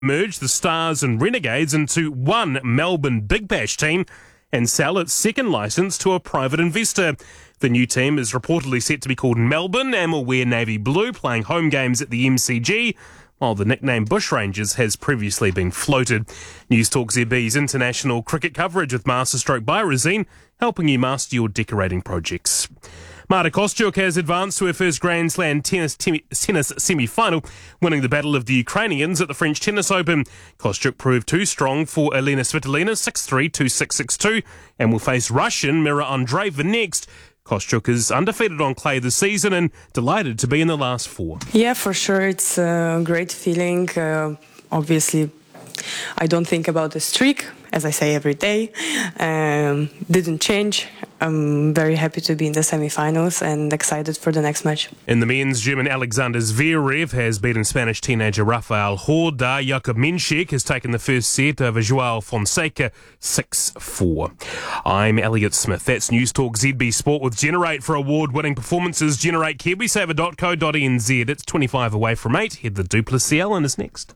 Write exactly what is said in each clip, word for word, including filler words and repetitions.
merge the Stars and Renegades into one Melbourne Big Bash team and sell its second licence to a private investor. The new team is reportedly set to be called Melbourne and will wear navy blue, playing home games at the M C G, while the nickname Bushrangers has previously been floated. News Talk Z B's international cricket coverage with Masterstroke by Resine, helping you master your decorating projects. Marta Kostyuk has advanced to her first Grand Slam tennis, tennis semi-final, winning the battle of the Ukrainians at the French Tennis Open. Kostyuk proved too strong for Elena Svitolina, six three, two six, six two, and will face Russian Mira Andreeva next. Kostyuk is undefeated on clay this season and delighted to be in the last four. Yeah, for sure. It's a great feeling. Uh, obviously, I don't think about the streak, as I say every day. Um, didn't change. I'm very happy to be in the semi-finals and excited for the next match. In the men's, German Alexander Zverev has beaten Spanish teenager Rafael Horda. Jakub Menchik has taken the first set over Joao Fonseca six four. I'm Elliot Smith. That's News Talk Z B Sport with Generate. For award-winning performances, generate kiwisaver dot co dot n z. It's twenty-five away from eight. Heather Duplessis-Allen is next.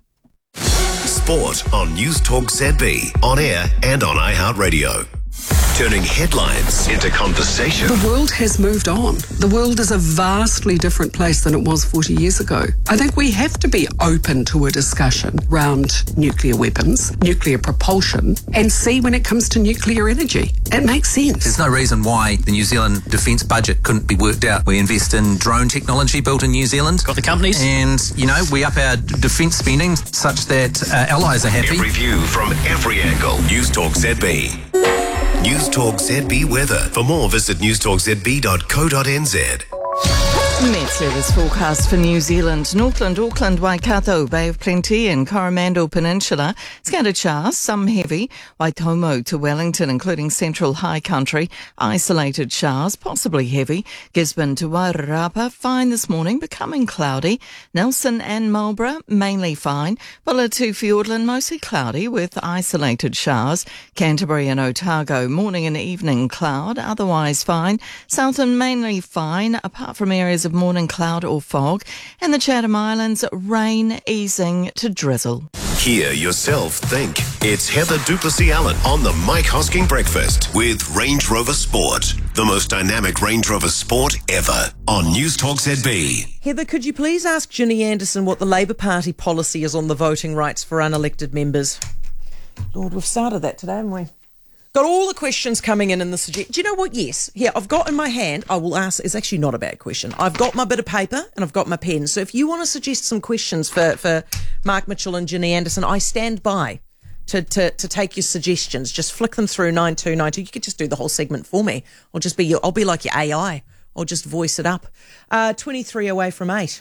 Sport on News Talk Z B, on air and on iHeartRadio. Turning headlines into conversation. The world has moved on. The world is a vastly different place than it was forty years ago. I think we have to be open to a discussion around nuclear weapons, nuclear propulsion, and see when it comes to nuclear energy. It makes sense. There's no reason why the New Zealand defence budget couldn't be worked out. We invest in drone technology built in New Zealand. Got the companies. And, you know, we up our defence spending such that uh, allies are happy. Every view from every angle. News Talk Z B. News Talk Z B weather. For more, visit news talk z b dot co dot n z. Met service forecast for New Zealand. Northland, Auckland, Waikato, Bay of Plenty and Coromandel Peninsula. Scattered showers, some heavy. Waitomo to Wellington, including central high country. Isolated showers, possibly heavy. Gisborne to Wairarapa, fine this morning, becoming cloudy. Nelson and Marlborough, mainly fine. Bulla to Fiordland, mostly cloudy with isolated showers. Canterbury and Otago, morning and evening cloud, otherwise fine. Southern, mainly fine, apart from areas of morning cloud or fog, and the Chatham Islands, rain easing to drizzle. Hear yourself think. It's Heather Duplessis-Allen on the Mike Hosking Breakfast with Range Rover Sport, the most dynamic Range Rover Sport ever, on News Talk Z B. Heather, could you please ask Ginny Anderson what the Labour Party policy is on the voting rights for unelected members? Lord, we've started that today, haven't we? Got all the questions coming in in the suggest. Do you know what? Yes. Here, I've got in my hand, I will ask, it's actually not a bad question. I've got my bit of paper and I've got my pen. So if you want to suggest some questions for, for Mark Mitchell and Ginny Anderson, I stand by to, to, to take your suggestions. Just flick them through nine two nine two. You could just do the whole segment for me. I'll just be your, I'll be like your A I. I'll just voice it up. Uh, twenty-three away from eight.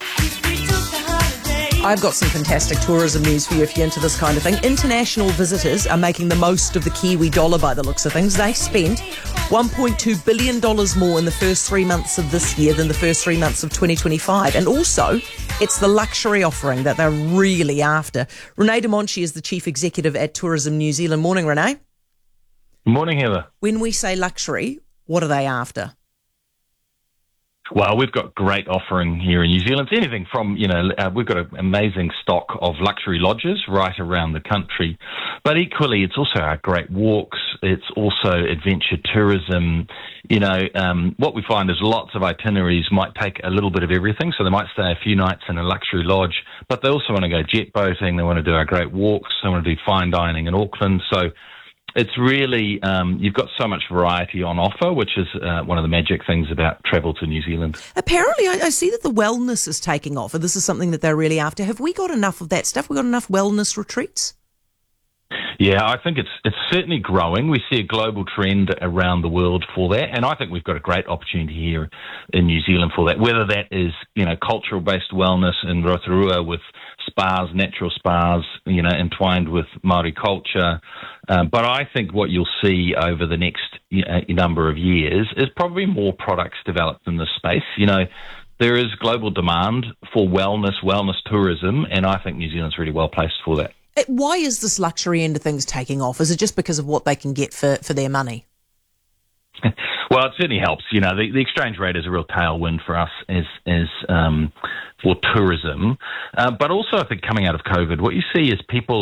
I've got some fantastic tourism news for you if you're into this kind of thing. International visitors are making the most of the Kiwi dollar by the looks of things. They spent one point two billion dollars more in the first three months of this year than the first three months of twenty twenty-five. And also, it's the luxury offering that they're really after. Renee DeMonchi is the Chief Executive at Tourism New Zealand. Morning, Renee. Morning, Heather. When we say luxury, what are they after? Well, we've got great offering here in New Zealand. It's anything from, you know, uh, we've got an amazing stock of luxury lodges right around the country. But equally, it's also our great walks. It's also adventure tourism. You know, um, what we find is lots of itineraries might take a little bit of everything. So they might stay a few nights in a luxury lodge, but they also want to go jet boating. They want to do our great walks. They want to do fine dining in Auckland. So it's really, um, you've got so much variety on offer, which is uh, one of the magic things about travel to New Zealand. Apparently, I, I see that the wellness is taking off, and this is something that they're really after. Have we got enough of that stuff? We got enough wellness retreats? Yeah, I think it's it's certainly growing. We see a global trend around the world for that, and I think we've got a great opportunity here in New Zealand for that, whether that is, you know, cultural-based wellness in Rotorua with spas, natural spas, you know, entwined with Māori culture. Um, but I think what you'll see over the next uh, number of years is probably more products developed in this space. You know, there is global demand for wellness, wellness tourism, and I think New Zealand's really well placed for that. Why is this luxury end of things taking off? Is it just because of what they can get for, for their money? Well, it certainly helps. You know, the, the exchange rate is a real tailwind for us as, as um, for tourism. Uh, but also, I think coming out of COVID, what you see is people